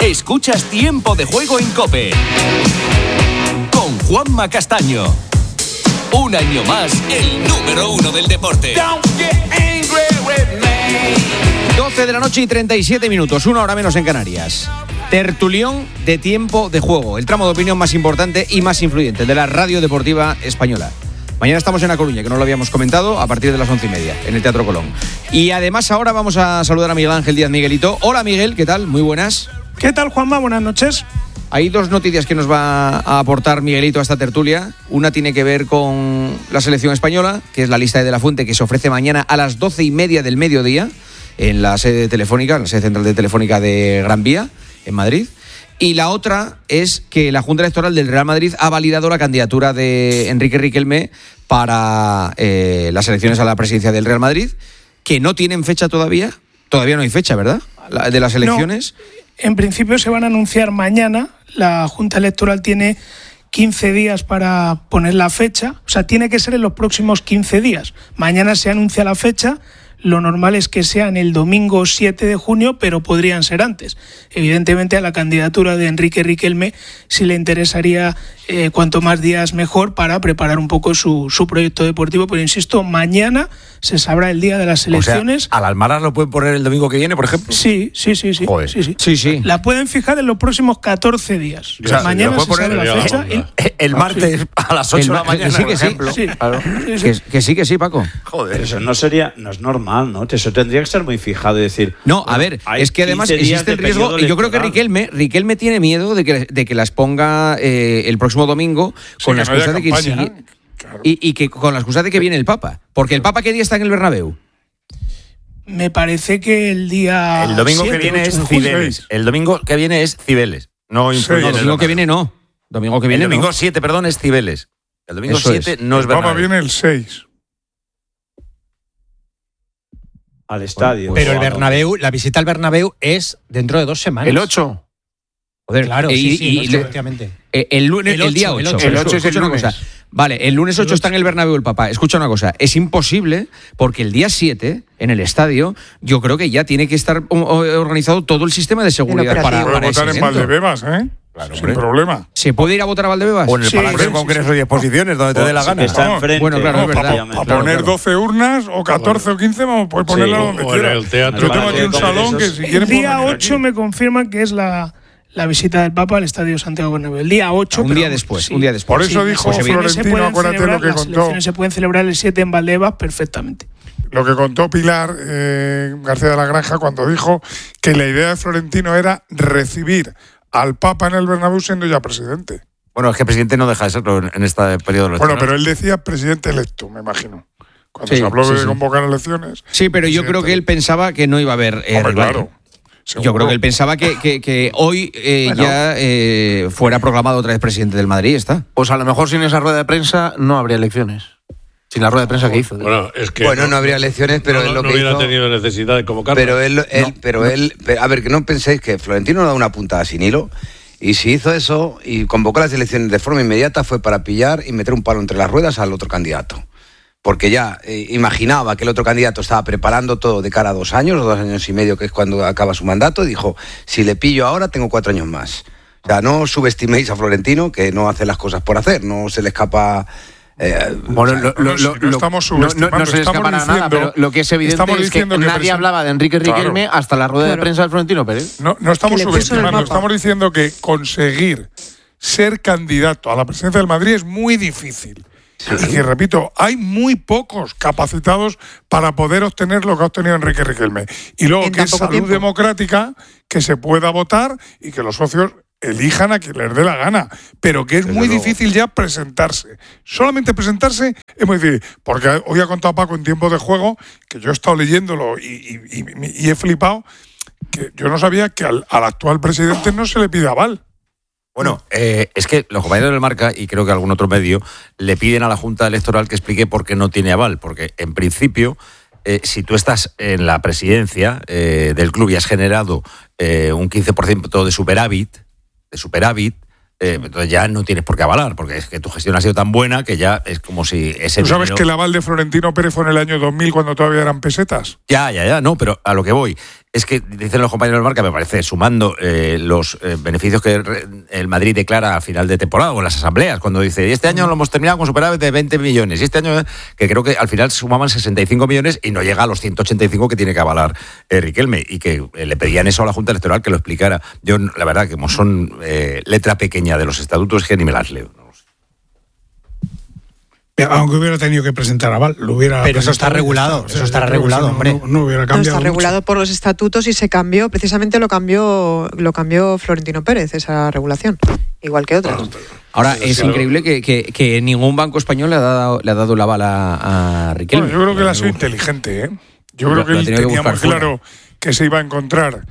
Escuchas Tiempo de Juego en COPE con Juanma Castaño. Un año más, el número 1 del deporte. 12 de la noche y 37 minutos, 1 hora menos en Canarias. Tertulión de Tiempo de Juego, el tramo de opinión más importante y más influyente de la radio deportiva española. Mañana estamos en La Coruña, que no lo habíamos comentado, a partir de las 11:30, en el Teatro Colón. Y además ahora vamos a saludar a Miguel Ángel Díaz Miguelito. Hola Miguel, ¿qué tal? Muy buenas. ¿Qué tal, Juanma? Buenas noches. Hay dos noticias que nos va a aportar Miguelito a esta tertulia. Una tiene que ver con la selección española, que es la lista de De la Fuente, que se ofrece mañana a las 12:30 del mediodía en la sede telefónica, en la sede central de Telefónica de Gran Vía, en Madrid. Y la otra es que la Junta Electoral del Real Madrid ha validado la candidatura de Enrique Riquelme para las elecciones a la presidencia del Real Madrid, que no tienen fecha todavía. Todavía no hay fecha, ¿verdad? De las elecciones. No, en principio se van a anunciar mañana. La Junta Electoral tiene 15 días para poner la fecha. O sea, tiene que ser en los próximos 15 días. Mañana se anuncia la fecha. Lo normal es que sean el domingo 7 de junio, pero podrían ser antes. Evidentemente a la candidatura de Enrique Riquelme sí le interesaría cuanto más días mejor para preparar un poco su proyecto deportivo, pero insisto, mañana se sabrá el día de las elecciones. O sea, ¿al Almaraz lo pueden poner el domingo que viene, por ejemplo? Sí. Joder. Sí. La pueden fijar en los próximos 14 13 días. O sea, mañana se sabe la fecha. El martes a las 8 de la mañana, sí, por ejemplo. Sí. Claro. Que sí, Paco. Joder. Pero eso no es normal, ¿no? Eso tendría que estar muy fijado y decir... No, a ver, es que además existe el riesgo, y yo creo que Riquelme tiene miedo de que las ponga el próximo domingo con la excusa de que sí, claro. y que con la excusa de que viene el Papa. Porque el Papa, ¿qué día está en el Bernabéu? Me parece que el domingo 7, que viene 8 es de junio. Cibeles. El domingo que viene es Cibeles. No, el domingo que viene no. Domingo 7, perdón, es Cibeles. El domingo Eso 7 es. no es Bernabéu. Papa viene el 6. Al estadio. Pero el Bernabéu, la visita al Bernabéu es dentro de 2 semanas. ¿El 8? Joder, Claro, efectivamente. El día 8. El 8 es el lunes. Vale, el lunes 8 está en el Bernabéu el Papa. Escucha una cosa, es imposible porque el día 7, en el estadio, yo creo que ya tiene que estar organizado todo el sistema de seguridad para Puede ese votar en evento. Valdebebas, ¿eh? Claro, Sin problema. ¿Se puede ir a votar a Valdebebas? O en el Palacio de Congresos y Exposiciones, donde te dé la gana. Está enfrente. Bueno, claro, es verdad. Para poner 12 urnas o 14 o 15, puedes ponerla donde quieras. el teatro. Yo tengo aquí un salón que si El quieren día puedo venir 8 aquí. me confirman que es la visita del Papa al Estadio Santiago Bernabéu. El día 8. Un día después. Por eso dijo Florentino, acuérdate lo que las contó. elecciones se pueden celebrar el 7 en Valdebebas perfectamente. Lo que contó Pilar García de la Granja cuando dijo que la idea de Florentino era recibir al Papa en el Bernabéu siendo ya presidente. Bueno, es que presidente no deja de serlo en este periodo electoral. Bueno, pero él decía presidente electo, me imagino. Cuando Sí, se habló de sí. convocar elecciones. Sí, pero yo creo que él pensaba que no iba a haber Hombre, rival. claro. Yo creo que él pensaba que hoy ya fuera proclamado otra vez presidente del Madrid, está. Pues a lo mejor sin esa rueda de prensa no habría elecciones. Sin la rueda de prensa que hizo. Bueno, es que no habría elecciones, pero es lo que hubiera hizo. tenido necesidad de convocarlo. Pero a ver, que no penséis que Florentino no da una puntada sin hilo. Y si hizo eso y convocó las elecciones de forma inmediata fue para pillar y meter un palo entre las ruedas al otro candidato. Porque ya imaginaba que el otro candidato estaba preparando todo de cara a 2 años o 2 años y medio, que es cuando acaba su mandato, y dijo, si le pillo ahora tengo 4 años más. O sea, no subestiméis a Florentino, que no hace las cosas por hacer, no se le escapa... Bueno, no estamos subestimando, no se le escapa nada, pero lo que es evidente es que nadie hablaba de Enrique Riquelme hasta la rueda de prensa de Florentino Pérez. No estamos subestimando, estamos diciendo que conseguir ser candidato a la presidencia del Madrid es muy difícil. Y que, repito, hay muy pocos capacitados para poder obtener lo que ha obtenido Enrique Riquelme. Y luego que es salud democrática, que se pueda votar y que los socios elijan a quien les dé la gana, pero que es muy difícil ya presentarse. Solamente presentarse es muy difícil, porque hoy ha contado Paco en Tiempo de Juego, que yo he estado leyéndolo y he flipado, que yo no sabía que al actual presidente no se le pide aval. Bueno, es que los compañeros del Marca, y creo que algún otro medio, le piden a la Junta Electoral que explique por qué no tiene aval, porque en principio... si tú estás en la presidencia del club y has generado un 15% de superávit, entonces ya no tienes por qué avalar, porque es que tu gestión ha sido tan buena que ya es como si ese ¿Tú sabes dinero... que el aval de Florentino Pérez fue en el año 2000 cuando todavía eran pesetas? Ya, no, pero a lo que voy, es que, dicen los compañeros del Marca, me parece, sumando los beneficios que el Madrid declara a final de temporada o en las asambleas, cuando dice, este año lo hemos terminado con superávit de 20 millones, y este año, que creo que al final sumaban 65 millones y no llega a los 185 que tiene que avalar Riquelme, y que le pedían eso a la Junta Electoral que lo explicara. Yo, la verdad, que como son letra pequeña de los estatutos, que ni me las leo. Aunque hubiera tenido que presentar aval, lo hubiera. Pero eso está regulado, eso estará regulado, hombre. No hubiera cambiado. Está regulado por los estatutos y se cambió, precisamente lo cambió Florentino Pérez, esa regulación, igual que otras. Ahora, es increíble que ningún banco español le ha dado la bala a Riquelme. Bueno, yo creo que él ha sido inteligente, ¿eh? Yo creo que él tenía muy claro que se iba a encontrar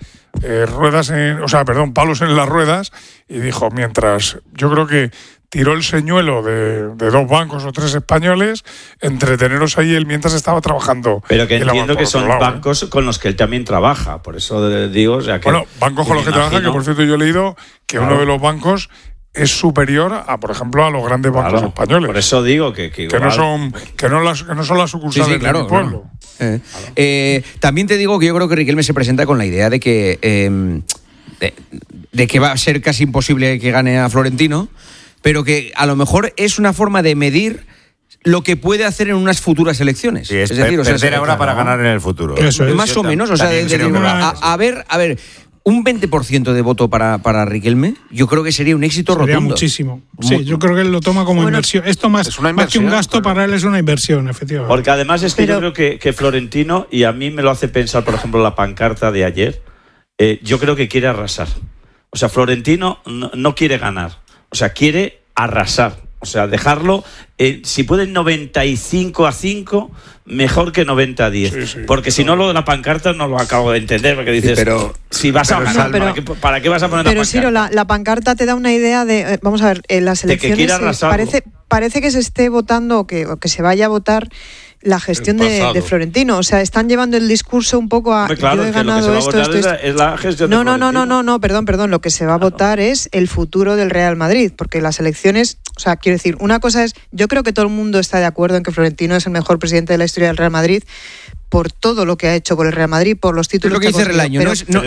palos en las ruedas, y dijo, yo creo que tiró el señuelo de 2 bancos o 3 españoles, entreteneros ahí él mientras estaba trabajando. Pero que entiendo que son bancos con los que él también trabaja, por eso digo, o sea que... Bueno, bancos con los que trabaja, que por cierto yo he leído que uno de los bancos es superior a, por ejemplo, a los grandes bancos españoles. Por eso digo que no son las sucursales del pueblo. También te digo que yo creo que Riquelme se presenta con la idea de que va a ser casi imposible que gane a Florentino, pero que a lo mejor es una forma de medir lo que puede hacer en unas futuras elecciones. Sí, es decir, perder ahora para ganar en el futuro. Eso es. Más o menos, a ver, un 20% de voto para Riquelme, yo creo que sería un éxito rotundo. Sería muchísimo. Sí, yo creo que él lo toma como inversión. Esto más que un gasto, para él es una inversión, efectivamente. Porque además es que yo creo que Florentino, y a mí me lo hace pensar, por ejemplo, la pancarta de ayer, yo creo que quiere arrasar. O sea, Florentino no quiere ganar. O sea, quiere arrasar. O sea, dejarlo, si pueden 95-5, mejor que 90-10. Sí, porque si no, lo de la pancarta no lo acabo de entender. Porque dices, si vas a ganar, ¿para qué vas a poner la pancarta? Pero Ciro, la pancarta te da una idea de, vamos a ver, en las elecciones parece que se esté votando o que se vaya a votar la gestión de Florentino. O sea, están llevando el discurso un poco a... Claro, yo he ganado esto. Es la gestión de Florentino. No, perdón. Lo que se va a votar es el futuro del Real Madrid, porque las elecciones... O sea, quiero decir, una cosa es... Yo creo que todo el mundo está de acuerdo en que Florentino es el mejor presidente de la historia del Real Madrid, por todo lo que ha hecho por el Real Madrid, por los títulos que dice Relaño.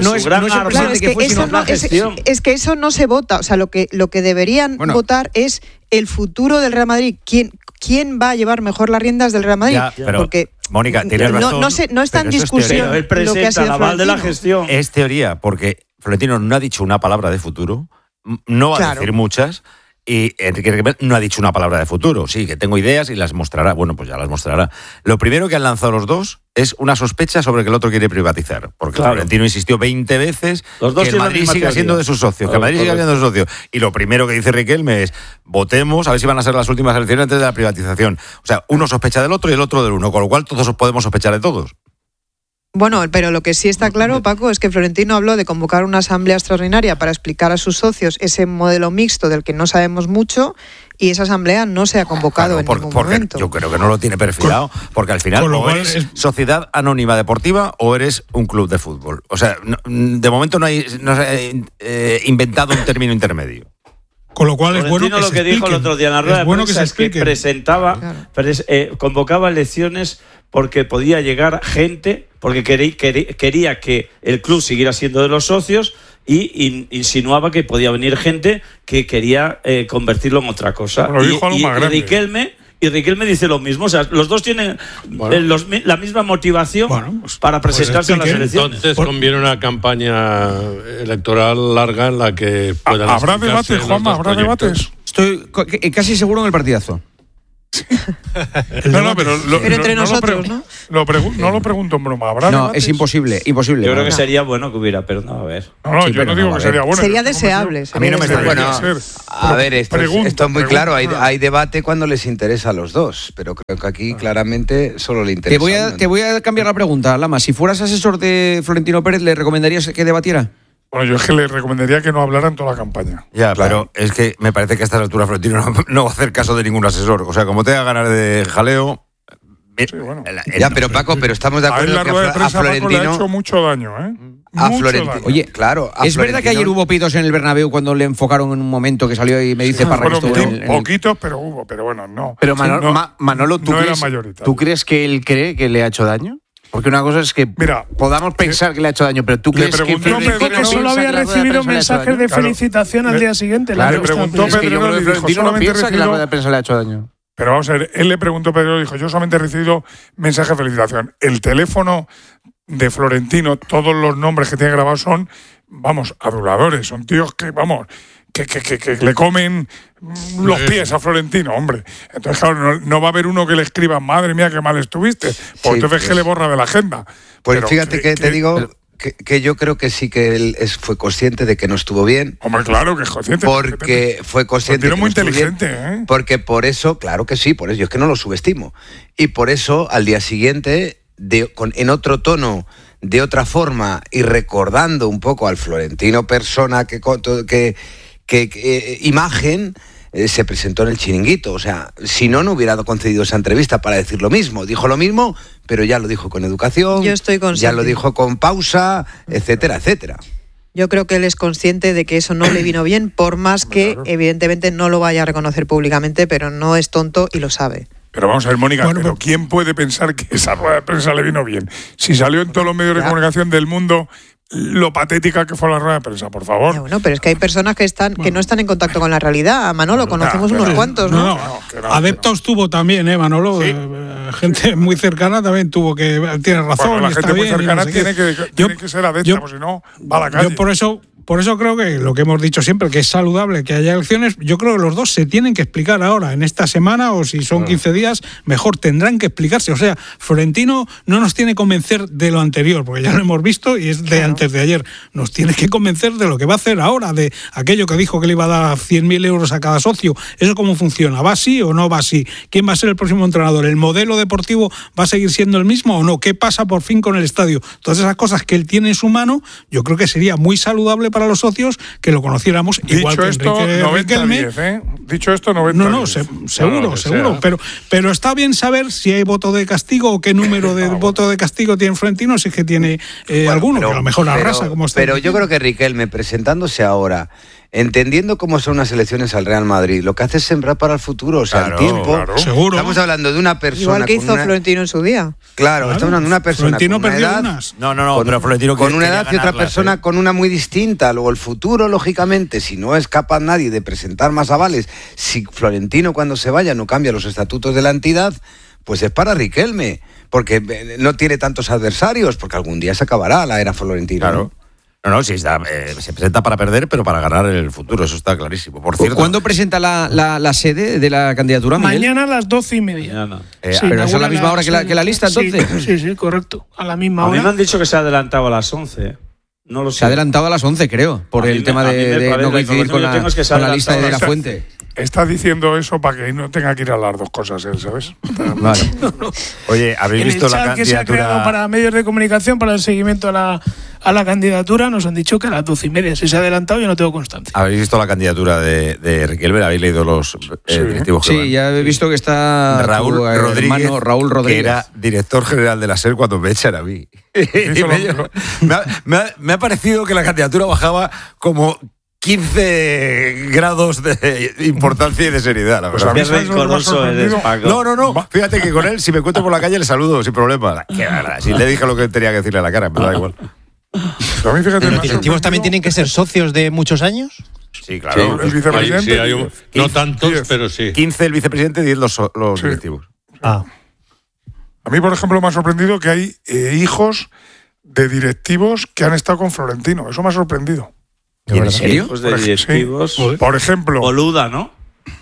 Es que eso no se vota. O sea, lo que deberían votar es el futuro del Real Madrid. ¿Quién va a llevar mejor las riendas del Real Madrid? Porque Mónica, tienes razón. No está en discusión él presenta lo que ha sido el aval de la gestión. Es teoría, porque Florentino no ha dicho una palabra de futuro, no va a decir muchas, y Enrique Riquelme no ha dicho una palabra de futuro. Sí, que tengo ideas y las mostrará. Bueno, pues ya las mostrará. Lo primero que han lanzado los dos es una sospecha sobre que el otro quiere privatizar. Porque Florentino insistió 20 veces que el Madrid siga siendo de sus socios. Que el Madrid siga siendo de sus socios. Y lo primero que dice Riquelme es: votemos a ver si van a ser las últimas elecciones antes de la privatización. O sea, uno sospecha del otro y el otro del uno. Con lo cual todos podemos sospechar de todos. Bueno, pero lo que sí está claro, Paco, es que Florentino habló de convocar una asamblea extraordinaria para explicar a sus socios ese modelo mixto del que no sabemos mucho, y esa asamblea no se ha convocado en ningún momento. Yo creo que no lo tiene perfilado, porque al final o eres sociedad anónima deportiva o eres un club de fútbol. O sea, de momento no se ha inventado un término intermedio. Con lo cual es bueno que lo que dijo el otro día en la rueda de prensa es que presentaba, convocaba elecciones porque podía llegar gente, porque quería que el club siguiera siendo de los socios, y insinuaba que podía venir gente que quería convertirlo en otra cosa. Y Riquelme dice lo mismo. O sea, los dos tienen la misma motivación para presentarse en las elecciones. Entonces conviene una campaña electoral larga en la que puedan... ¿Habrá debates, Juanma? ¿Habrá debates? Estoy casi seguro en el partidazo. Pero entre nosotros, ¿no? No lo pregunto en broma. ¿Habrá debates? Es imposible. Yo creo que sería bueno que hubiera, pero no, a ver. Yo no digo que sería bueno. Sería deseable. A mí no me está bueno. A ver, esto es muy claro. Hay debate cuando les interesa a los dos, pero creo que aquí claramente solo le interesa. Te voy a cambiar la pregunta, Lama. Si fueras asesor de Florentino Pérez, ¿le recomendarías que debatiera? Bueno, yo es que le recomendaría que no hablara en toda la campaña. Ya, claro. Pero es que me parece que a estas alturas Florentino no va a hacer caso de ningún asesor. O sea, como te haga ganar de jaleo... Sí, bueno. Pero Paco, estamos de acuerdo que a Florentino le ha hecho mucho daño, ¿eh? Oye, claro. ¿Es verdad que ayer hubo pitos en el Bernabéu cuando le enfocaron en un momento que salió y me dice Parra que estuvo poquitos, pero hubo, pero bueno, no. Pero Manolo, ¿tú crees que él cree que le ha hecho daño? Porque una cosa es que podamos pensar que le ha hecho daño, pero tú crees que solo había recibido mensajes de felicitación al día siguiente. Claro, le preguntó Pedrero y dijo, solamente piensa que la rueda de prensa le ha hecho daño. Pero vamos a ver, él le preguntó a Pedrero y dijo, yo solamente he recibido mensaje de felicitación. El teléfono de Florentino, todos los nombres que tiene grabados son, vamos, aduladores, son tíos que, vamos, que le comen los pies a Florentino, hombre. Entonces, claro, no va a haber uno que le escriba, madre mía, qué mal estuviste, porque entonces que le borra de la agenda. Pues pero fíjate que te digo que yo creo que sí que él fue consciente de que no estuvo bien. Hombre, claro que es consciente. Porque fue consciente. Pero muy inteligente, ¿eh? Porque por eso, claro que sí, por eso yo es que no lo subestimo. Y por eso, al día siguiente, en otro tono, de otra forma, y recordando un poco al Florentino persona que imagen, se presentó en el Chiringuito. O sea, si no hubiera concedido esa entrevista para decir lo mismo. Dijo lo mismo, pero ya lo dijo con educación. Yo estoy consciente. Ya lo dijo con pausa, etcétera, etcétera. Yo creo que él es consciente de que eso no le vino bien, por más que evidentemente no lo vaya a reconocer públicamente, pero no es tonto y lo sabe. Pero vamos a ver, Mónica, pero ¿quién puede pensar que esa rueda de prensa le vino bien? Si salió en todos los medios de comunicación del mundo lo patética que fue la rueda de prensa, por favor. Bueno, pero es que hay personas que no están en contacto con la realidad. Manolo, conocemos unos cuantos, ¿no? Adeptos tuvo también, Manolo. ¿Sí? Gente muy cercana también tuvo que... Tiene razón. Bueno, la gente muy cercana tiene que ser adepta, porque si no, va a la calle. Yo por eso creo que lo que hemos dicho siempre, que es saludable que haya elecciones, yo creo que los dos se tienen que explicar ahora, en esta semana, o si son 15 días, mejor tendrán que explicarse. O sea, Florentino no nos tiene que convencer de lo anterior, porque ya lo hemos visto y es de antes de ayer. Nos tiene que convencer de lo que va a hacer ahora, de aquello que dijo que le iba a dar 100.000 euros a cada socio. ¿Eso cómo funciona? ¿Va así o no va así? ¿Quién va a ser el próximo entrenador? ¿El modelo deportivo va a seguir siendo el mismo o no? ¿Qué pasa por fin con el estadio? Todas esas cosas que él tiene en su mano, yo creo que sería muy saludable para los socios que lo conociéramos. Igual dicho que esto, Enrique 90-10, ¿eh? Dicho esto, 90-10. No, seguro. Pero está bien saber si hay voto de castigo o qué número de voto de castigo tiene Florentino, si es que tiene alguno, que a lo mejor arrasa como está. Pero yo creo que Riquelme, presentándose ahora, entendiendo cómo son unas elecciones al Real Madrid, lo que hace es sembrar para el futuro, o sea, el tiempo. Claro. Seguro. Estamos hablando de una persona. Igual que hizo Florentino en su día. Claro, estamos hablando de una persona Florentino con una perdió edad. unas. No, pero Florentino con una edad y otra ganarlas, persona con una muy distinta. Luego el futuro, lógicamente, si no es capaz nadie de presentar más avales, si Florentino cuando se vaya no cambia los estatutos de la entidad, pues es para Riquelme, porque no tiene tantos adversarios, porque algún día se acabará la era Florentino. Claro. No, sí, se presenta para perder, pero para ganar en el futuro, eso está clarísimo. Por cierto, ¿cuándo presenta la sede de la candidatura, Miguel? Mañana a las 12:30. ¿Pero es a la misma hora que la lista, entonces? Sí, correcto, a la misma hora. A mí me han dicho que se ha adelantado a las 11. No lo sé. Se ha adelantado a las 11, creo, por el tema de no coincidir con la lista de la fuente. Está diciendo eso para que no tenga que ir a las dos cosas él, ¿sabes? Vale. Oye, ¿habéis visto la candidatura? Que se ha creado para medios de comunicación para el seguimiento a la candidatura, nos han dicho que a las 12:30. Si se ha adelantado, yo no tengo constancia. ¿Habéis visto la candidatura de Riquelme? ¿Habéis leído los directivos? Sí, ya he visto que está Raúl Rodríguez, que era director general de la SER cuando me echan a mí. Me ha parecido que la candidatura bajaba como 15 grados de importancia y de seriedad, la verdad. Pues rencoroso eres, Paco. No. Fíjate que con él, si me encuentro por la calle, le saludo sin problema. Si le dije lo que tenía que decirle a la cara, me da igual. ¿Los directivos también tienen que ser socios de muchos años? Sí, claro. Sí, el vicepresidente. Sí, hay no tantos, pero sí. 15 el vicepresidente y 10 los directivos. A mí, por ejemplo, me ha sorprendido que hay hijos de directivos que han estado con Florentino. Eso me ha sorprendido. ¿En serio? De directivos. Sí. Por ejemplo. Boluda, ¿no?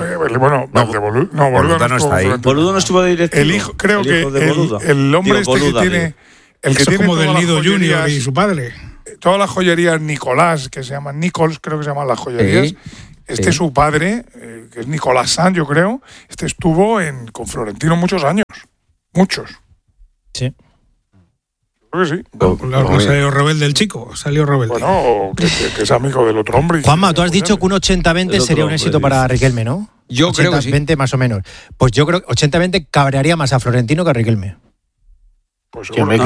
Boluda no está ahí. Boluda no estuvo de directivo. El hijo, creo que el hombre Boluda, que tiene. El que es tiene como del Nido Junior y joyerías, su padre. Todas las joyerías Nicolás, que se llaman Nichols, creo que se llaman las joyerías. Es su padre, que es Nicolás Sanz, yo creo. Estuvo con Florentino muchos años. Muchos. Sí. Creo que sí. Claro, salió rebelde el chico, salió rebelde. Bueno, que es amigo del otro hombre. Juanma, tú has dicho que un 80-20 sería un éxito para Riquelme, ¿no? Yo creo que sí. 80-20 más o menos. Pues yo creo que 80-20 cabrearía más a Florentino que a Riquelme. Pues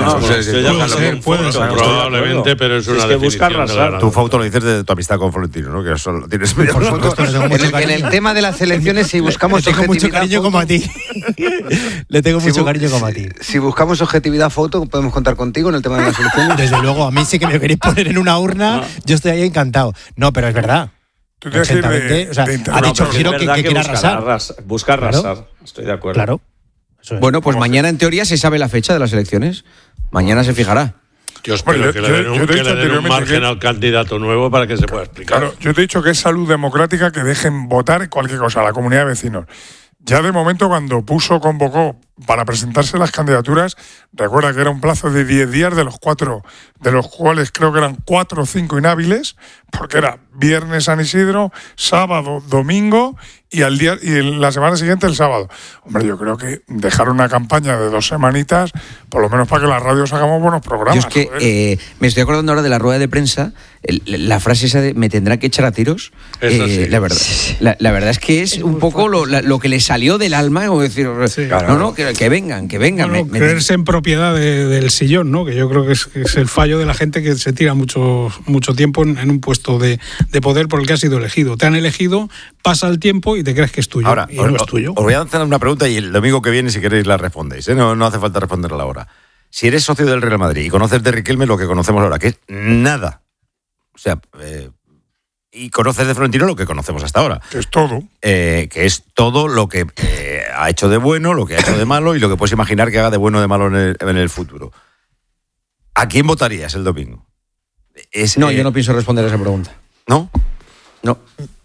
probablemente, pero es una definición. Tu foto lo dices de tu amistad con Florentino, ¿no? Que solo tienes medio. Por supuesto, en el tema de las elecciones, si buscamos Le tengo mucho cariño como a ti. Le tengo mucho cariño como a ti. Si buscamos objetividad foto, podemos contar contigo en el tema de las elecciones. Desde luego, a mí sí que me queréis poner en una urna, yo estoy ahí encantado. No, pero es verdad. Tú tienes que ir ha dicho Ciro que quiere arrasar. Buscar arrasar. Estoy de acuerdo. Claro. Bueno, pues mañana en teoría se sabe la fecha de las elecciones. Mañana se fijará. Yo espero que le den un margen al candidato nuevo para que se pueda explicar. Claro, yo te he dicho que es salud democrática que dejen votar cualquier cosa a la comunidad de vecinos. Ya de momento, cuando convocó para presentarse las candidaturas, recuerda que era un plazo de 10 días de los cuales creo que eran 4 o 5 inhábiles, porque era viernes San Isidro, sábado, domingo y la semana siguiente el sábado. Hombre, yo creo que dejar una campaña de 2 semanitas, por lo menos para que las radios hagamos buenos programas. Yo es que me estoy acordando ahora de la rueda de prensa, la frase esa de ¿me tendrá que echar a tiros? Sí. La verdad es que es un poco lo que le salió del alma, como decir, que vengan. Bueno, creerse en propiedad del sillón, ¿no? Que yo creo que es el fallo de la gente que se tira mucho tiempo en un puesto de poder por el que has sido elegido. Te han elegido, pasa el tiempo y te crees que es tuyo. Ahora, y no es tuyo. Os voy a hacer una pregunta y el domingo que viene, si queréis, la respondéis. No hace falta responderla ahora. Si eres socio del Real Madrid y conoces de Riquelme lo que conocemos ahora, que es nada. O sea, y conoces de Florentino lo que conocemos hasta ahora. Que es todo. Que es todo lo que ha hecho de bueno, lo que ha hecho de malo y lo que puedes imaginar que haga de bueno o de malo en el futuro. ¿A quién votarías el domingo? Yo no pienso responder a esa pregunta. ¿No? No.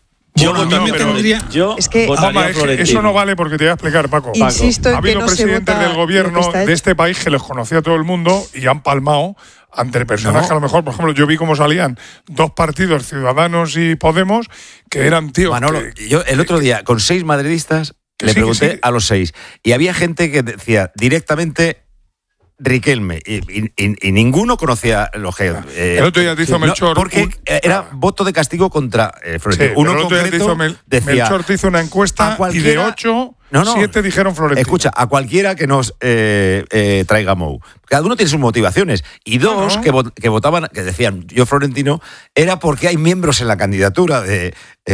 Es que eso no vale porque te voy a explicar, Paco. Insisto en ha habido que no presidentes se vota del gobierno de este país que los conocía todo el mundo y han palmado ante personas que a lo mejor, por ejemplo, yo vi cómo salían 2 partidos, Ciudadanos y Podemos, que eran tíos. Manolo, yo el otro día con 6 madridistas le pregunté a los 6 y había gente que decía directamente Riquelme y ninguno conocía los que el otro día te hizo Melchor porque era voto de castigo contra Florentino. Uno el otro día decía, Melchor te hizo una encuesta y de 8 7 dijeron Florentino. Escucha, a cualquiera que nos traiga Mou. Cada uno tiene sus motivaciones. Y 2 que votaban, que decían yo Florentino, era porque hay miembros en la candidatura de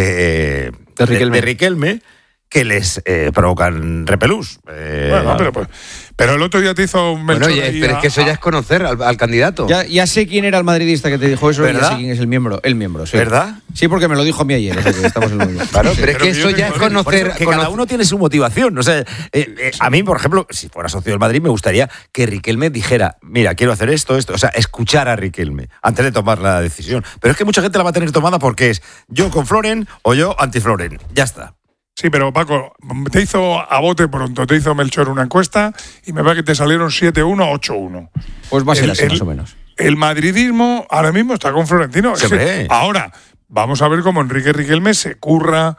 Riquelme que les provocan repelús. Pero el otro día te hizo un Melchor. Pero es que eso ya es conocer al candidato. Ya sé quién era el madridista que te dijo eso, ¿verdad? Y ya sé quién es el miembro, sí. ¿Verdad? Sí, porque me lo dijo a mí ayer, o sea que estamos en lo mismo. Claro, pero es que eso ya es conocer. Que cada uno tiene su motivación. O sea, a mí, por ejemplo, si fuera socio del Madrid, me gustaría que Riquelme dijera, mira, quiero hacer esto. O sea, escuchar a Riquelme antes de tomar la decisión. Pero es que mucha gente la va a tener tomada porque es yo con Floren o yo anti-Floren. Ya está. Sí, pero Paco, te hizo a bote pronto, te hizo Melchor una encuesta y me va que te salieron 7-1, 8-1. Pues va a ser así más o menos. El madridismo ahora mismo está con Florentino. Ahora, vamos a ver cómo Enrique Riquelme se curra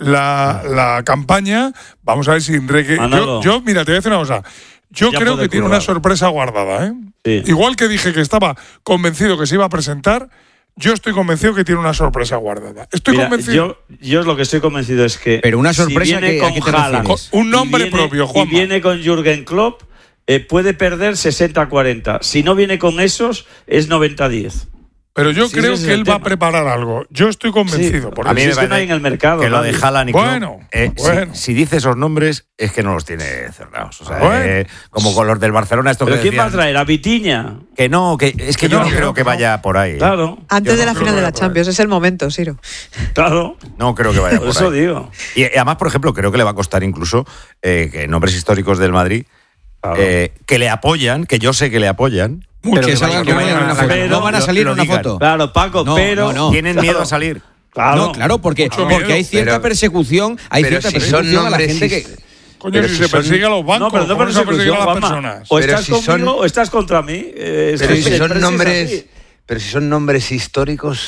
la campaña. Vamos a ver si Enrique... Yo, mira, te voy a decir una cosa. Yo creo que tiene una sorpresa guardada, ¿eh? Sí. Igual que dije que estaba convencido que se iba a presentar... Yo estoy convencido que tiene una sorpresa guardada. Estoy convencido. Yo lo que estoy convencido es que. Pero una sorpresa si viene con Haaland, un nombre propio, Juanma. Y viene con Jürgen Klopp, puede perder 60-40. Si no viene con esos, es 90-10. Pero yo creo que él va a preparar algo. Yo estoy convencido. Porque a mí me no hay en el mercado. Que lo de Haaland y bueno. Si dice esos nombres, es que no los tiene cerrados. O sea, como con los del Barcelona. ¿Pero quién va a traer? ¿A Vitinha? Que no, es que yo no creo que vaya por ahí. Claro. Antes de la final de la Champions, es el momento, Siro. Claro. No creo que vaya por ahí. Eso digo. Y además, por ejemplo, creo que le va a costar incluso que nombres históricos del Madrid que le apoyan, que yo sé que le apoyan. Que salgan, que vayan a una foto. No van a salir en una foto. Claro, Paco, no. Tienen miedo a salir. Claro, porque hay cierta persecución, a la gente que... Coño, si se persigue a los bancos, no se persigue a las personas. O estás conmigo o estás contra mí. Pero si son nombres históricos,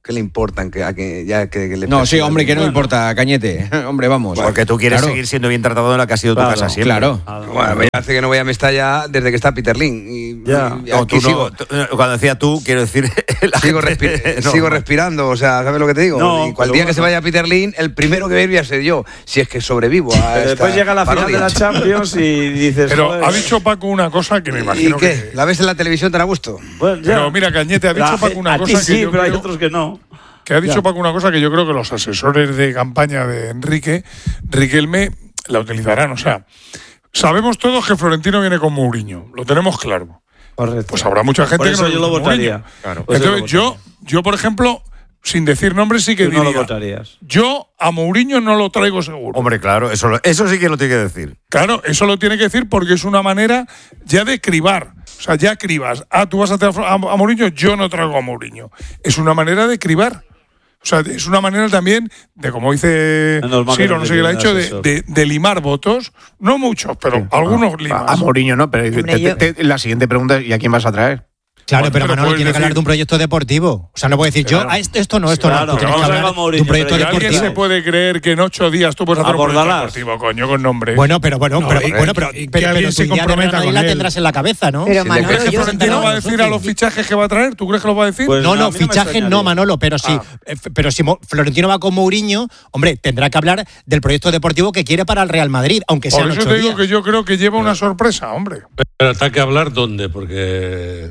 ¿Qué le importan? Que le no, sí, hombre, que no importa, Cañete. Hombre, vamos. Porque tú quieres seguir siendo bien tratado en la que ha sido tu casa siempre. Claro. Bueno, me hace que no voy a Mestalla desde que está Peter Lim. Y tú sigo. Cuando decía tú, quiero decir... Sigo respirando, o sea, ¿sabes lo que te digo? No, y cual día que se vaya Peter Lim, el primero que voy a ser yo, si es que sobrevivo a esta después llega la final de la Champions y dices... Pero joder. ha dicho Paco una cosa que me imagino ¿Y qué? ¿La ves en la televisión tan a gusto? Bueno, pero mira, Cañete, ha dicho Paco una cosa que sí, yo pero hay creo... otros que no. Que ha dicho Paco una cosa que yo creo que los asesores de campaña de Riquelme la utilizarán. O sea, sabemos todos que Florentino viene con Mourinho, lo tenemos claro. Correcto. Pues habrá mucha gente por eso que no yo lo votaría. Claro. Entonces yo, por ejemplo, sin decir nombres, sí que diría. No lo votarías. Yo a Mourinho no lo traigo seguro. Hombre, claro, eso sí que lo tiene que decir. Claro, eso lo tiene que decir porque es una manera ya de cribar. O sea, ya cribas. Tú vas a traer a Mourinho, yo no traigo a Mourinho. Es una manera de cribar. O sea, es una manera también de, como dice Ciro, no sé qué le ha dicho, de limar votos. No muchos, pero algunos limas. A Mourinho no, pero la siguiente pregunta es: ¿y a quién vas a traer? Claro, pero Manolo tiene que hablar de un proyecto deportivo. O sea, no puede decir yo, esto no. Tú tienes que hablar de un proyecto deportivo. ¿Alguien se puede creer que en 8 días tú puedes hacer un proyecto deportivo, coño, con nombre? Bueno, pero alguien se comprometa con la él. tendrás en la cabeza, ¿no? Pero ¿Tú crees que Florentino va a decir a los fichajes que va a traer? ¿Tú crees que los va a decir? Pues no, fichajes no, Manolo, pero si Florentino va con Mourinho, hombre, tendrá que hablar del proyecto deportivo que quiere para el Real Madrid, aunque sea 8 días. Por eso te digo que yo creo que lleva una sorpresa, hombre. Pero está que hablar dónde, porque...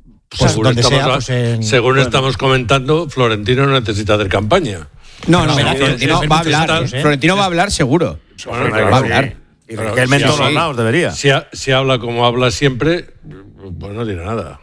Según estamos comentando, Florentino no necesita hacer campaña. No, Florentino va a hablar. Florentino va a hablar seguro. Va a hablar. Y Riquelme en todos los lados debería. Si habla como habla siempre, pues no dirá nada.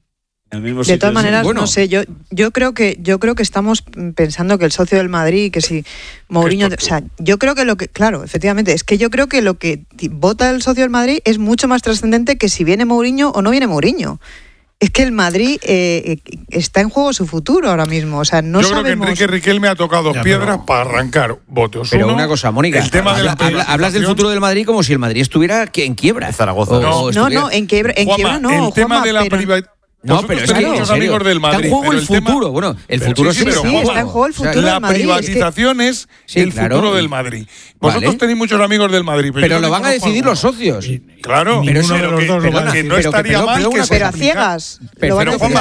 De todas maneras, no sé, yo creo que estamos pensando que el socio del Madrid, que si Mourinho, o sea, yo creo que claro, efectivamente, es que yo creo que lo que vota el socio del Madrid es mucho más trascendente que si viene Mourinho o no viene Mourinho. Es que el Madrid está en juego su futuro ahora mismo. O sea, no yo sabemos... creo que Enrique Riquelme ha tocado piedras para arrancar votos. Pero una cosa, Mónica, hablas del futuro del Madrid como si el Madrid estuviera en quiebra. Zaragoza. No, en quiebra no. El tema de la privatización. No, pero es que muchos amigos del Madrid. Está en juego el futuro. Bueno, el futuro sí, está en juego el futuro del Madrid. La privatización es el futuro del Madrid. Vosotros tenéis muchos amigos del Madrid. Pero lo van a decidir los socios. Claro, pero que no estaría mal que se... Pero a ciegas. Pero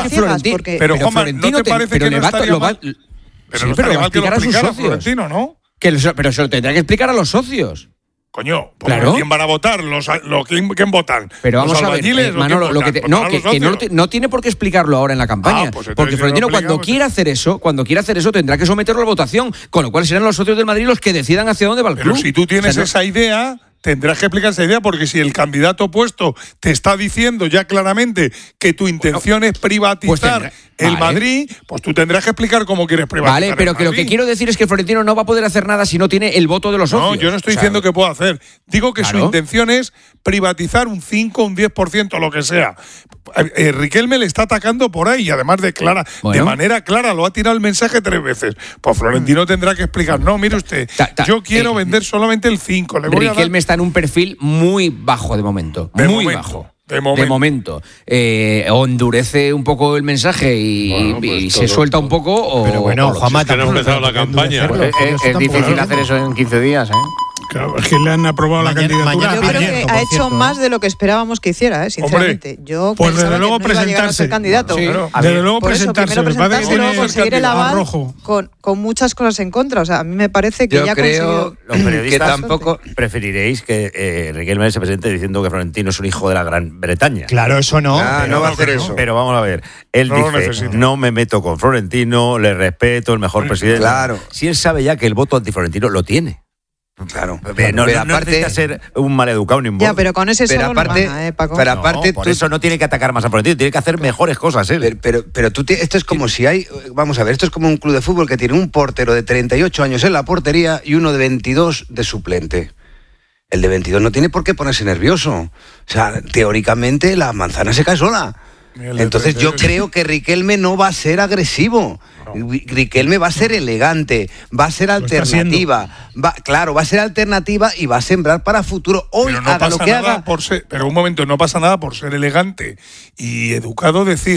Juanma, ¿no te parece que no estaría mal? Pero no estaría mal que lo explicara Florentino, ¿no? Pero se lo tendrá que explicar a los socios. Coño, claro. ¿Quién van a votar? ¿Quién votan? Pero vamos a ver, Manolo, no tiene por qué explicarlo ahora en la campaña. Porque Florentino cuando quiera hacer eso tendrá que someterlo a votación, con lo cual serán los socios del Madrid los que decidan hacia dónde va el club. Pero si tú tienes esa idea, tendrás que explicar esa idea, porque si el candidato opuesto te está diciendo ya claramente que tu intención es privatizar el Madrid, pues tú tendrás que explicar cómo quieres privatizar. Vale, pero que lo que quiero decir es que Florentino no va a poder hacer nada si no tiene el voto de los socios. No, yo no estoy diciendo que pueda hacer. Digo que su intención es privatizar un 5, un 10%, lo que sea. Riquelme le está atacando por ahí y además de manera clara lo ha tirado el mensaje 3 veces. Pues Florentino tendrá que explicar. No, mire usted, yo quiero vender solamente el 5. Riquelme está en un perfil muy bajo de momento. Muy bajo. De momento. O endurece un poco el mensaje y se suelta un poco. O, pero bueno, Juanma, que no ha empezado la campaña. Es difícil hacer eso en 15 días, ¿eh? Claro, es que le han aprobado la candidatura. Yo creo que ha hecho más de lo que esperábamos que hiciera, sinceramente. Hombre, yo pues desde luego que no iba a llegar a ser candidato. Sí, desde luego presentarse. Primero luego conseguir el aval con muchas cosas en contra. O sea, a mí me parece que yo creo los periodistas tampoco preferiréis que Riquelme se presente diciendo que Florentino es un hijo de la Gran Bretaña. Claro, eso no. No va a hacer eso. Pero vamos a ver. Él dice, no me meto con Florentino, le respeto, el mejor presidente. Claro. Si él sabe ya que el voto antiflorentino lo tiene. Claro, no necesita ser un maleducado ni un ya, pero con ese solo aparte, no gana, Paco. Pero aparte, por eso no tiene que atacar más a Florentino, tiene que hacer mejores cosas él. Pero tú esto es como si hay, vamos a ver, esto es como un club de fútbol que tiene un portero de 38 años en la portería y uno de 22 de suplente. El de 22 no tiene por qué ponerse nervioso. O sea, teóricamente la manzana se cae sola. Entonces yo creo que Riquelme no va a ser agresivo. Riquelme va a ser elegante, va a ser alternativa, va a ser alternativa y va a sembrar para futuro. Hoy pero no haga pasa lo que nada haga. pero un momento, no pasa nada por ser elegante y educado, decir,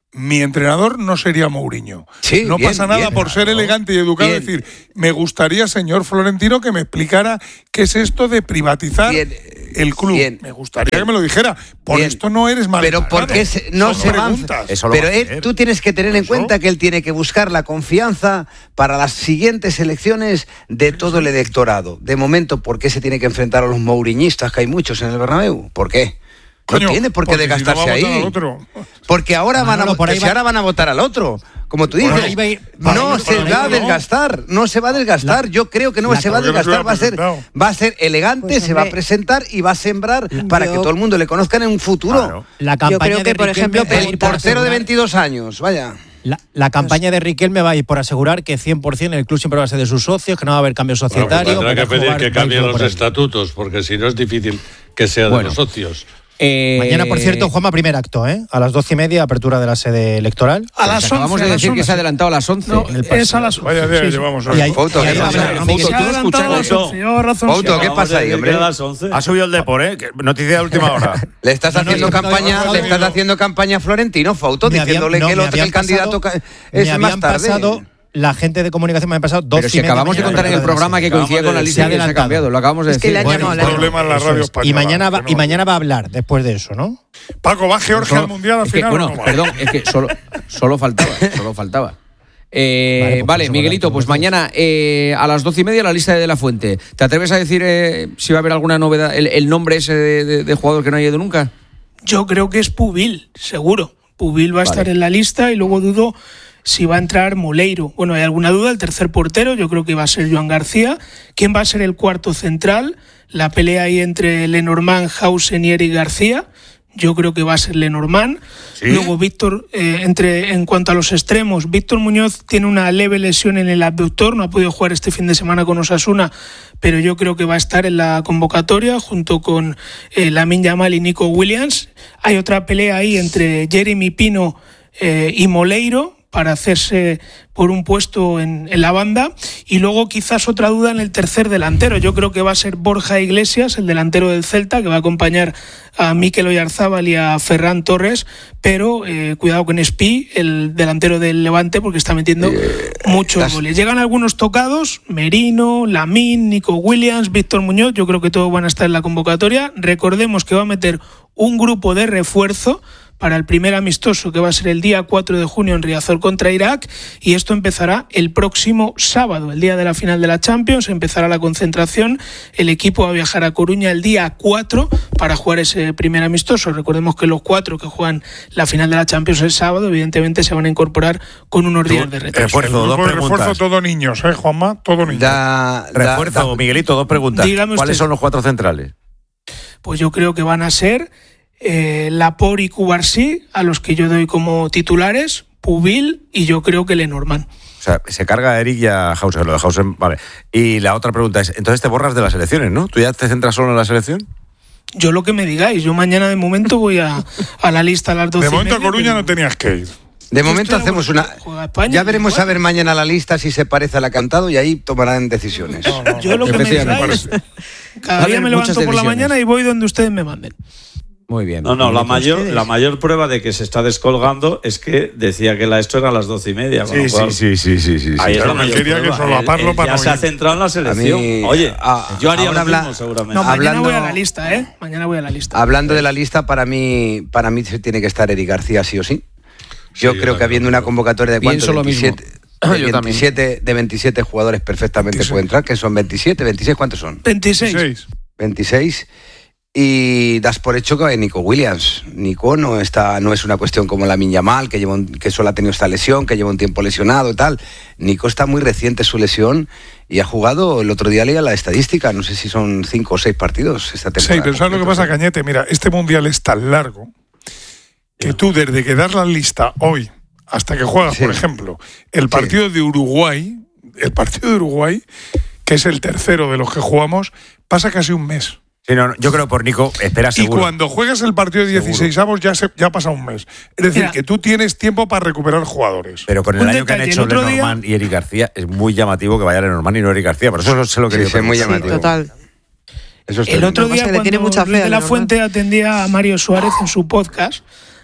mi entrenador no sería Mourinho. Sí, no bien, pasa nada bien, por ser elegante y educado. Bien. Decir, me gustaría, señor Florentino, que me explicara qué es esto de privatizar el club. Bien. Me gustaría que me lo dijera. Por esto no eres mal. Pero porque no se va. Pero tú tienes que tener en cuenta que él tiene que buscar la confianza para las siguientes elecciones de todo el electorado. De momento, ¿por qué se tiene que enfrentar a los mouriñistas, que hay muchos en el Bernabéu? ¿Por qué? No tiene por qué desgastarse ahí. Porque ahora van a votar al otro. Como tú dices, no se va a desgastar. No se va a desgastar. Yo creo que no se va a desgastar. Va a ser elegante, pues, se va a presentar y va a sembrar para que todo el mundo le conozca en un futuro. Claro. La campaña yo creo que, por ejemplo, el portero de 22 años, vaya. La campaña de Riquelme va a ir por asegurar que 100% el club siempre va a ser de sus socios, que no va a haber cambio societario. Tendrá que pedir que cambien los estatutos, porque si no es difícil que sea de los socios. Mañana, por cierto, Juanma, primer acto, a las 12:30, apertura de la sede electoral. A las 11. Acabamos de decir que se ha adelantado a las 11. No, es a las 11. Vaya día llevamos hoy. Foto, ¿qué pasa ahí, hombre? Ha subido el Depor, noticia de última hora. Le estás haciendo campaña a Florentino, Foto, diciéndole que el candidato es más tarde. La gente de comunicación me ha pasado 12 Pero si acabamos de contar en el programa que coincidía con la lista y se ha cambiado, lo acabamos de decir. Problema en la radio española. Y mañana va a hablar después de eso, ¿no? Paco, ¿va Georgia al Mundial al final? Bueno, perdón, es que solo faltaba. Vale, Miguelito, pues mañana a las 12:30 la lista de la Fuente. ¿Te atreves a decir si va a haber alguna novedad, el nombre ese de jugador que no haya ido nunca? Yo creo que es Pubil, seguro. Pubil va a estar en la lista y luego dudo si va a entrar Moleiro. Bueno, hay alguna duda. El tercer portero, yo creo que va a ser Joan García. ¿Quién va a ser el cuarto central? La pelea ahí entre Lenormand, Hausen y Eric García. Yo creo que va a ser Lenormand. ¿Sí? Luego Víctor, en cuanto a los extremos, Víctor Muñoz tiene una leve lesión en el abductor, no ha podido jugar este fin de semana con Osasuna, pero yo creo que va a estar en la convocatoria junto con Lamine Yamal y Nico Williams. Hay otra pelea ahí entre Jeremy Pino y Moleiro para hacerse por un puesto en la banda, y luego quizás otra duda en el tercer delantero. Yo creo que va a ser Borja Iglesias, el delantero del Celta, que va a acompañar a Mikel Oyarzábal y a Ferran Torres, pero cuidado con Espí, el delantero del Levante, porque está metiendo muchos goles. Llegan algunos tocados: Merino, Lamine, Nico Williams, Víctor Muñoz. Yo creo que todos van a estar en la convocatoria. Recordemos que va a meter un grupo de refuerzo para el primer amistoso, que va a ser el día 4 de junio en Riazor contra Irak, y esto empezará el próximo sábado, el día de la final de la Champions. Empezará la concentración, el equipo va a viajar a Coruña el día 4 para jugar ese primer amistoso. Recordemos que los 4 que juegan la final de la Champions el sábado, evidentemente se van a incorporar con unos días de retraso. Refuerzo todo niños, Juanma, todo niños. Refuerzo, Miguelito, 2 preguntas. ¿Cuáles son los 4 centrales? Pues yo creo que van a ser Laporte y Cubarsí, a los que yo doy como titulares, Pubil y yo creo que Lenormand. O sea, se carga a Eric y a Hausen, lo de Hausen, vale. Y la otra pregunta es, entonces te borras de las elecciones, ¿no? ¿Tú ya te centras solo en la selección? Yo lo que me digáis, yo mañana de momento voy a la lista a las 12:30. De momento a Coruña no tenías que ir. De momento hacemos una... Ya veremos a ver mañana la lista si se parece a la cantado y ahí tomarán decisiones. Yo lo que me digáis, cada día me levanto por la mañana y voy donde ustedes me manden. Muy bien. No, la mayor prueba de que se está descolgando es que decía que esto era a las 12:30. Sí. Ahí es la mayor prueba. Ya se ha centrado en la selección. Oye, yo haría lo mismo seguramente. No, mañana voy a la lista, Mañana voy a la lista. Hablando de la lista, para mí tiene que estar Eric García sí o sí. Yo creo que habiendo una convocatoria de ¿cuánto? 27 jugadores perfectamente puede entrar, que son 26, ¿cuántos son? 26. Y das por hecho que Nico Williams. Nico no es una cuestión como Lamine Yamal, que solo ha tenido esta lesión, que lleva un tiempo lesionado y tal. Nico está muy reciente su lesión y ha jugado, el otro día leía la estadística, no sé si son 5 o 6 partidos esta temporada. Sí, pero ¿sabes lo que pasa, Cañete? Mira, este mundial es tan largo que tú desde que das la lista hoy hasta que juegas, por ejemplo, el partido de Uruguay, que es el tercero de los que jugamos, pasa casi un mes. Sí, no, yo creo por Nico, espera seguro. Y cuando juegas el partido de 16avos ya pasa un mes. Es decir, que tú tienes tiempo para recuperar jugadores. Pero con el año que han hecho Lenormand y Eric García, es muy llamativo que vaya Lenormand y no Eric García. Por eso se lo quería decir. Es muy llamativo. Total. El otro día, cuando de la Fuente atendía a Mario Suárez en su podcast,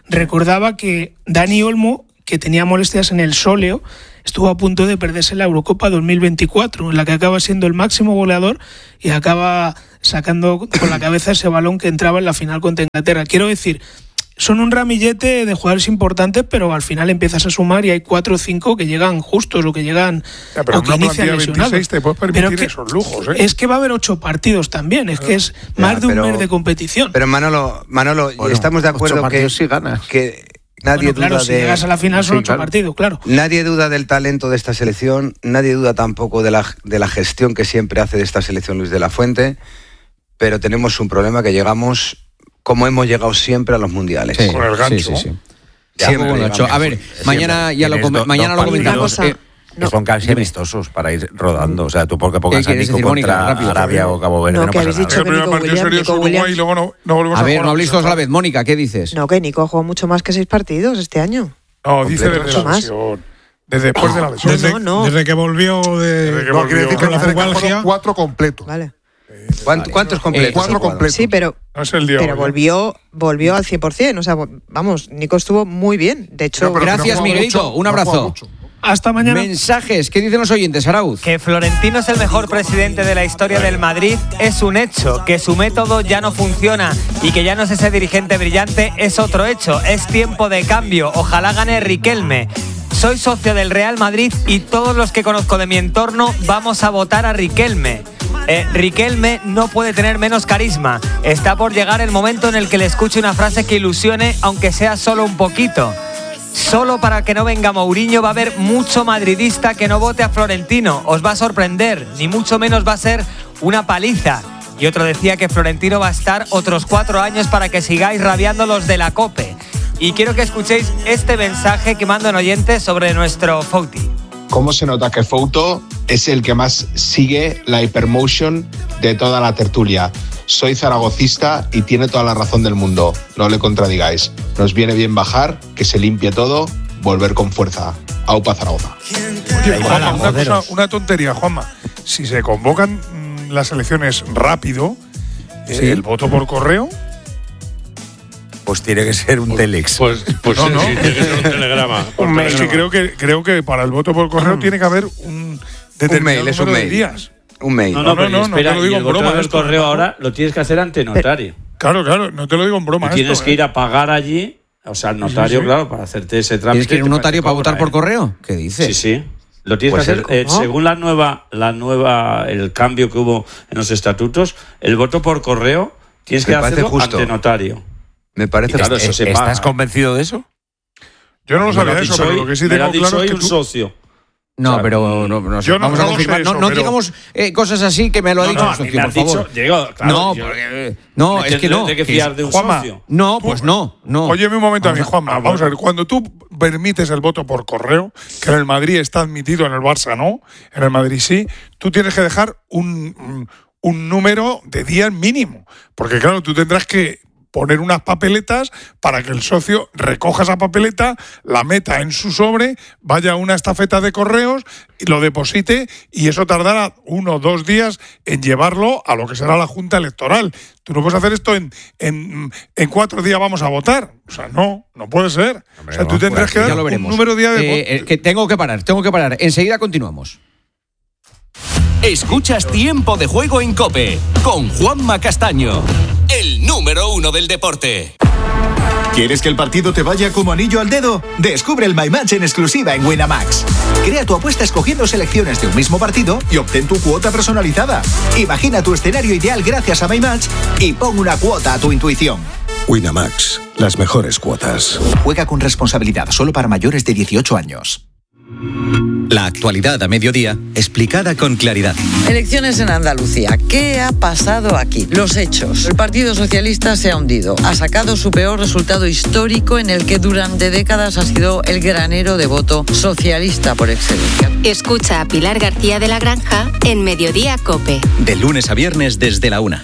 recordaba que Dani Olmo, que tenía molestias en el sóleo, estuvo a punto de perderse la Eurocopa 2024, en la que acaba siendo el máximo goleador y acaba sacando con la cabeza ese balón que entraba en la final contra Inglaterra. Quiero decir, son un ramillete de jugadores importantes, pero al final empiezas a sumar y hay 4 o 5 que llegan justos o que llegan pero o que inician lesionados. 26 te puedes permitir esos lujos, ¿eh? Es que va a haber 8 partidos también, es que es más de un mes de competición. Pero Manolo, bueno, estamos de acuerdo que sí ganas. Que nadie claro, duda si llegas a la final son 8 partidos, claro. Nadie duda del talento de esta selección, nadie duda tampoco de la gestión que siempre hace de esta selección Luis de la Fuente, pero tenemos un problema que llegamos como hemos llegado siempre a los mundiales. Con el gancho. Sí. Siempre. A ver, mañana lo comentamos. Son casi amistosos para ir rodando. O sea, tú porque pongas a Nico contra Arabia o Cabo Verde, No, no que pasa habéis nada. dicho El primer partido sería Uruguay y luego no volvemos A ver, no jugar. habléis todos a la vez. Mónica, ¿qué dices? No, que Nico ha jugado mucho más que 6 partidos este año. No, dice desde la lesión. Desde después de la lesión. Desde que volvió quiere decir que la fueron 4 completos. Vale. ¿Cuántos completos? 4 completos. Sí, pero No es el día pero hoy, volvió al 100%. O sea, vamos, Nico estuvo muy bien. De hecho, Gracias, Miguelito. Un abrazo. Hasta mañana. Mensajes, ¿qué dicen los oyentes, Arauz? Que Florentino es el mejor presidente de la historia del Madrid es un hecho, que su método ya no funciona y que ya no es ese dirigente brillante es otro hecho, es tiempo de cambio, ojalá gane Riquelme. Soy socio del Real Madrid y todos los que conozco de mi entorno vamos a votar a Riquelme. Riquelme no puede tener menos carisma, está por llegar el momento en el que le escuche una frase que ilusione, aunque sea solo un poquito. Solo para que no venga Mourinho va a haber mucho madridista que no vote a Florentino. Os va a sorprender, ni mucho menos va a ser una paliza. Y otro decía que Florentino va a estar otros 4 años para que sigáis rabiando los de la COPE. Y quiero que escuchéis este mensaje que mandan oyentes sobre nuestro Fouti. ¿Cómo se nota que Fouto es el que más sigue la Hypermotion de toda la tertulia? Soy zaragocista y tiene toda la razón del mundo. No le contradigáis. Nos viene bien bajar, que se limpie todo, volver con fuerza. Aupa Zaragoza. Oye, Juanma, una tontería, Juanma. Si se convocan las elecciones rápido, el voto por correo. Pues tiene que ser un telex. Pues no. Sí, tiene que ser un telegrama. Es que creo que para el voto por correo tiene que haber un determinado número de días. Un mail. No, espera, te lo digo en broma. El correo ahora lo tienes que hacer ante notario. Claro, no te lo digo en broma. Tienes que ir a pagar allí, o sea, al notario, claro, para hacerte ese trámite. ¿Tienes que ir a un notario para votar por correo? ¿Qué dices? Sí. Lo tienes que hacer, según la nueva, el cambio que hubo en los estatutos, el voto por correo tienes que hacerlo ante notario. Me parece claro, eso se paga. ¿Estás convencido de eso? Yo no lo sabía eso, pero lo que sí tengo claro es que un socio. No, pero no sé. Vamos a confirmar. No digamos cosas así que me lo ha dicho un socio, por favor. Es que no. ¿De qué fiar de un socio? No, pues no. Óyeme un momento a mí, Juanma. Vamos a ver, cuando tú permites el voto por correo, que en el Madrid está admitido, en el Barça no, en el Madrid sí, tú tienes que dejar un número de días mínimo. Porque claro, tú tendrás que poner unas papeletas para que el socio recoja esa papeleta, la meta en su sobre, vaya a una estafeta de correos y lo deposite, y eso tardará 1 o 2 días en llevarlo a lo que será la Junta Electoral. Tú no puedes hacer esto en 4 días vamos a votar. O sea, no puede ser. Hombre, o sea, tú tendrás que dar un número de días de voto. Que tengo que parar. Enseguida continuamos. Escuchas Tiempo de Juego en COPE con Juanma Castaño, el número 1 del deporte. ¿Quieres que el partido te vaya como anillo al dedo? Descubre el My Match en exclusiva en Winamax. Crea tu apuesta escogiendo selecciones de un mismo partido y obtén tu cuota personalizada. Imagina tu escenario ideal gracias a My Match y pon una cuota a tu intuición. Winamax, las mejores cuotas. Juega con responsabilidad, solo para mayores de 18 años. La actualidad a mediodía, explicada con claridad. Elecciones en Andalucía. ¿Qué ha pasado aquí? Los hechos. El Partido Socialista se ha hundido. Ha sacado su peor resultado histórico, en el que durante décadas ha sido el granero de voto socialista por excelencia. Escucha a Pilar García de la Granja en Mediodía COPE. De lunes a viernes desde la 1.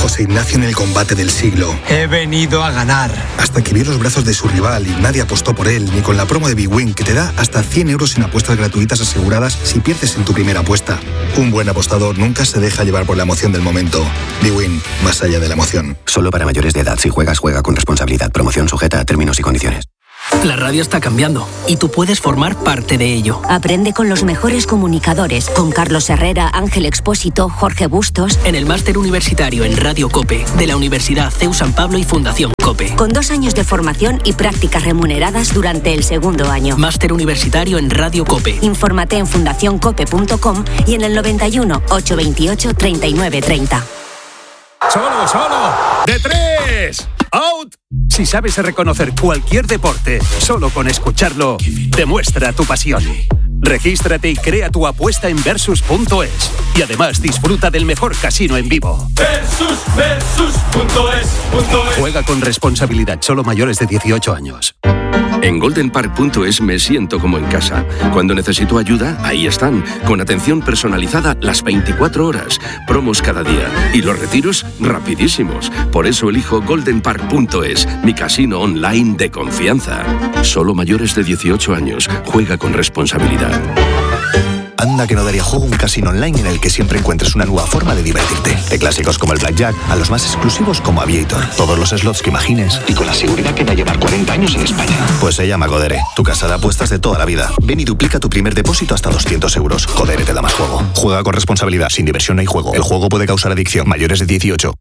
José Ignacio en el combate del siglo. He venido a ganar. Hasta que vio los brazos de su rival y nadie apostó por él, ni con la promo de bwin, que te da hasta 100 euros en apuestas gratuitas aseguradas si pierdes en tu primera apuesta. Un buen apostador nunca se deja llevar por la emoción del momento. bwin, más allá de la emoción. Solo para mayores de edad. Si juegas, juega con responsabilidad. Promoción sujeta a términos y condiciones. La radio está cambiando y tú puedes formar parte de ello. Aprende con los mejores comunicadores, con Carlos Herrera, Ángel Expósito, Jorge Bustos. En el máster universitario en Radio COPE de la Universidad CEU San Pablo y Fundación COPE. Con 2 años de formación y prácticas remuneradas durante el segundo año. Máster universitario en Radio COPE. Infórmate en fundacioncope.com y en el 91 828 3930. ¡Solo! ¡De 3! ¡Out! Si sabes reconocer cualquier deporte solo con escucharlo, demuestra tu pasión. Regístrate y crea tu apuesta en Versus.es. Y además disfruta del mejor casino en vivo. Versus.es. Juega con responsabilidad, solo mayores de 18 años. En goldenpark.es me siento como en casa. Cuando necesito ayuda, ahí están, con atención personalizada las 24 horas, promos cada día y los retiros rapidísimos. Por eso elijo goldenpark.es, mi casino online de confianza. Solo mayores de 18 años. Juega con responsabilidad. Anda que no daría juego un casino online en el que siempre encuentres una nueva forma de divertirte. De clásicos como el Blackjack a los más exclusivos como Aviator. Todos los slots que imagines y con la seguridad que va a llevar 40 años en España. Pues se llama Codere, tu casa de apuestas de toda la vida. Ven y duplica tu primer depósito hasta 200 euros. Codere te da más juego. Juega con responsabilidad. Sin diversión no hay juego. El juego puede causar adicción. Mayores de 18.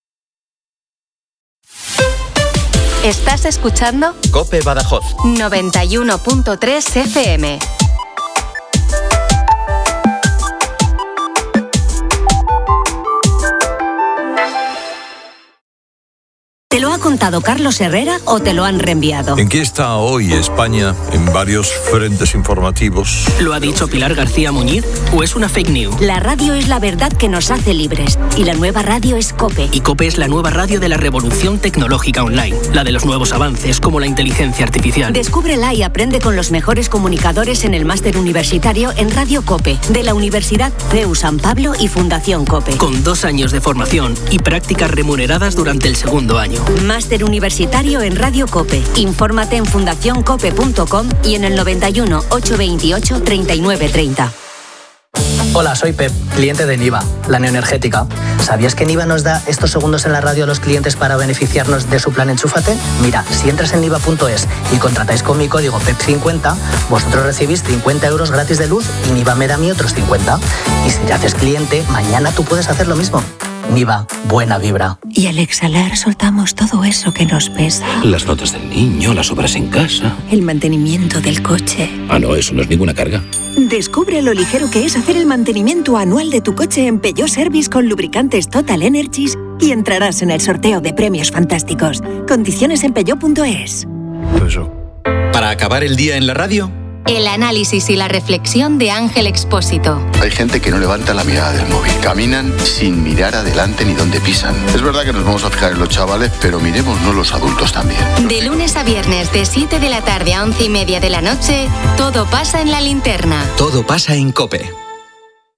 ¿Estás escuchando? COPE Badajoz 91.3 FM. ¿Te lo ha contado Carlos Herrera o te lo han reenviado? ¿En qué está hoy España en varios frentes informativos? ¿Lo ha dicho Pilar García Muñiz o es una fake news? La radio es la verdad que nos hace libres y la nueva radio es COPE. Y COPE es la nueva radio de la revolución tecnológica online, la de los nuevos avances como la inteligencia artificial. Descúbrela y aprende con los mejores comunicadores en el máster universitario en Radio COPE de la Universidad CEU San Pablo y Fundación COPE. Con 2 años de formación y prácticas remuneradas durante el segundo año. Máster universitario en Radio COPE. Infórmate en fundacioncope.com y en el 91 828 3930. Hola, soy Pep, cliente de Niva, la neoenergética. ¿Sabías que Niva nos da estos segundos en la radio a los clientes para beneficiarnos de su plan Enchúfate? Mira, si entras en niva.es y contratáis con mi código PEP50, vosotros recibís 50 euros gratis de luz y Niva me da a mí otros 50. Y si te haces cliente, mañana tú puedes hacer lo mismo. Niva, buena vibra. Y al exhalar soltamos todo eso que nos pesa. Las notas del niño, las obras en casa. El mantenimiento del coche. Ah, no, eso no es ninguna carga. Descubre lo ligero que es hacer el mantenimiento anual de tu coche en Peugeot Service con lubricantes Total Energies y entrarás en el sorteo de premios fantásticos. Condiciones en peugeot.es. Para acabar el día en la radio, El análisis y la reflexión de Ángel Expósito. Hay gente que no levanta la mirada del móvil. Caminan sin mirar adelante ni dónde pisan. Es verdad que nos vamos a fijar en los chavales, pero miremosnos los adultos también. De lunes a viernes, de 7 de la tarde a 11:30 de la noche, todo pasa en La Linterna. todo pasa en COPE.